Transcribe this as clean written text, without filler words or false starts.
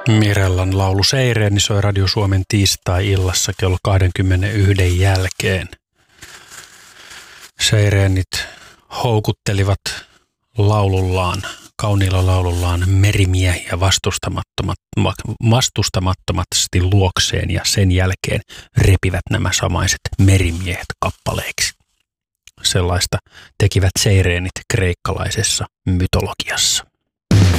Mirellan laulu Seireeni soi Radio Suomen tiistai-illassa kello 21 jälkeen. Seireenit houkuttelivat kauniilla laulullaan merimiehiä vastustamattomasti luokseen ja sen jälkeen repivät nämä samaiset merimiehet kappaleiksi. Sellaista tekivät seireenit kreikkalaisessa mytologiassa.